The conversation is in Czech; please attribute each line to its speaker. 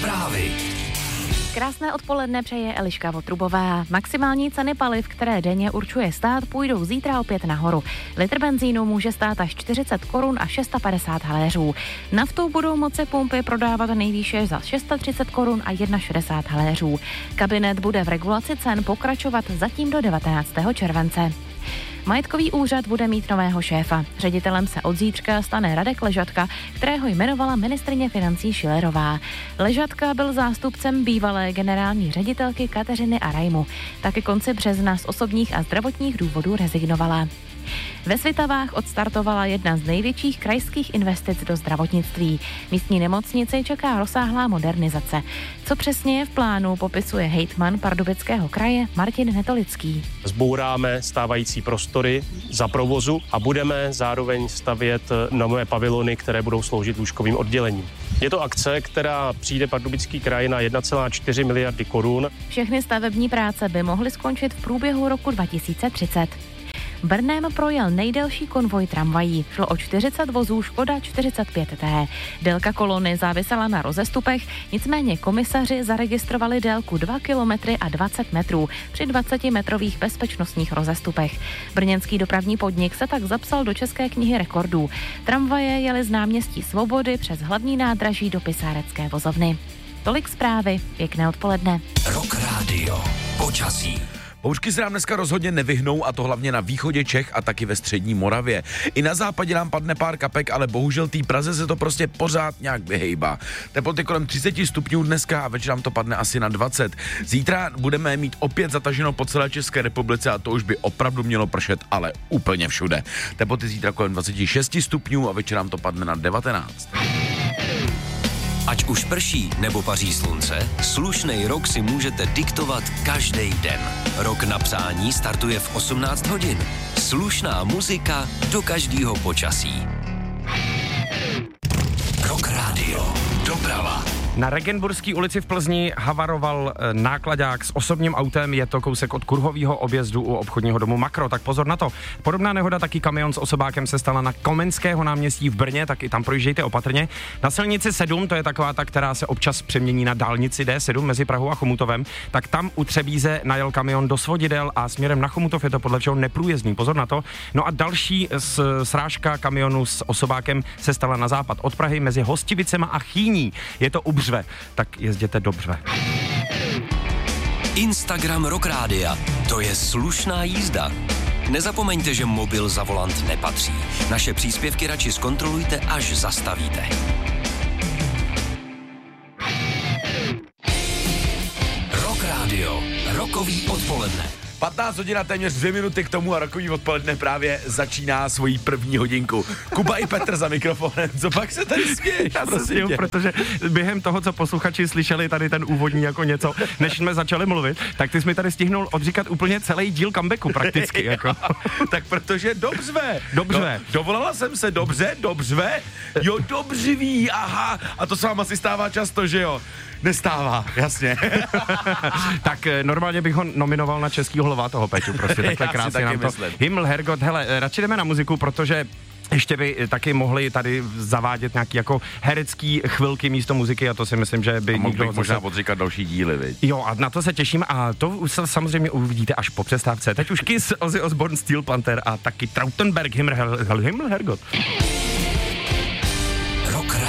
Speaker 1: Zprávy.
Speaker 2: Krásné odpoledne přeje Eliška Votrubová. Maximální ceny paliv, které denně určuje stát, půjdou zítra opět nahoru. Litr benzínu může stát až 40 korun a 650 haléřů. Naftu budou moci pumpy prodávat nejvýše za 630 korun a 61 haléřů. Kabinet bude v regulaci cen pokračovat zatím do 19. července. Majetkový úřad bude mít nového šéfa. Ředitelem se od zítřka stane Radek Ležatka, kterého jmenovala ministryně financí Schillerová. Ležatka byl zástupcem bývalé generální ředitelky Kateřiny Arajmu. Taky konci března z osobních a zdravotních důvodů rezignovala. Ve Svitavách odstartovala jedna z největších krajských investic do zdravotnictví. Místní nemocnici čeká rozsáhlá modernizace. Co přesně je v plánu, popisuje hejtman Pardubického kraje Martin Netolický.
Speaker 3: Zbouráme stávající prostory za provozu a budeme zároveň stavět nové pavilony, které budou sloužit lůžkovým oddělením. Je to akce, která přijde Pardubický kraj na 1,4 miliardy korun.
Speaker 2: Všechny stavební práce by mohly skončit v průběhu roku 2030. Brnem projel nejdelší konvoj tramvají. Šlo o 40 vozů Škoda 45T. Délka kolony závisela na rozestupech, nicméně komisaři zaregistrovali délku 2 kilometry a 20 metrů při 20-metrových bezpečnostních rozestupech. Brněnský dopravní podnik se tak zapsal do České knihy rekordů. Tramvaje jely z náměstí Svobody přes hlavní nádraží do Pisárecké vozovny. Tolik zprávy, pěkné odpoledne.
Speaker 1: Rock Radio. Počasí.
Speaker 4: Bouřky se nám dneska rozhodně nevyhnou, a to hlavně na východě Čech a taky ve střední Moravě. I na západě nám padne pár kapek, ale bohužel té Praze se to prostě pořád nějak vyhejbá. Teploty kolem 30 stupňů dneska a večer nám to padne asi na 20. Zítra budeme mít opět zataženo po celé České republice a to už by opravdu mělo pršet, ale úplně všude. Teploty zítra kolem 26 stupňů a večer nám to padne na 19.
Speaker 1: Ať už prší nebo paří slunce, slušnej rok si můžete diktovat každý den. Rok na přání startuje v 18 hodin. Slušná muzika do každého počasí. Rock Radio. Doprava.
Speaker 5: Na Regenburské ulici v Plzni havaroval nákladák s osobním autem, je to kousek od Kurhovýho objezdu u obchodního domu Makro, tak pozor na to. Podobná nehoda, taky kamion s osobákem, se stala na Komenského náměstí v Brně, tak i tam projíždějte opatrně. Na silnici 7, to je taková ta, která se občas přemění na dálnici D7 mezi Prahou a Chomutovem, tak tam u Třebíze najel kamion do svodidel a směrem na Chomutov je to podle všeho neprůjezdný, pozor na to. No a další srážka kamionu s osobákem se stala na západ od Prahy mezi Hostivicema a Chýní. Je to u Břve, tak jezděte do Břve.
Speaker 1: Instagram Rock Rádia. To je slušná jízda. Nezapomeňte, že mobil za volant nepatří. Naše příspěvky radši zkontrolujte, až zastavíte. Rock Radio. Rokový odpoledne.
Speaker 4: 15 hodin a téměř 2 minuty k tomu a rokový odpoledne právě začíná svoji první hodinku. Kuba i Petr za mikrofonem, co pak se tady směješ?
Speaker 5: Já se směju, protože během toho, co posluchači slyšeli tady ten úvodní jako něco, než jsme začali mluvit, tak ty jsi mi tady stihnul odříkat úplně celý díl comebacku prakticky. Jako.
Speaker 4: Tak protože dobře.
Speaker 5: Dobře.
Speaker 4: No, dovolala jsem se dobře, jo, dobřiví, aha, a to se vám asi stává často, že jo? Nestává, jasně.
Speaker 5: Tak normálně bych ho nominoval na českýho hlava toho Peťu, prostě takhle krásně nám to. Himmel, Herrgott, hele, radši jdeme na muziku, protože ještě by taky mohli tady zavádět nějaký jako herecký chvilky místo muziky a to si myslím, že by
Speaker 4: nikdo možná odříkat další díly, viď?
Speaker 5: Jo, a na to se těším a to už se samozřejmě uvidíte až po přestávce. Teď už Kiss, Ozzy Osbourne, Steel Panther a taky Trautenberg, Himmel, Herrgott.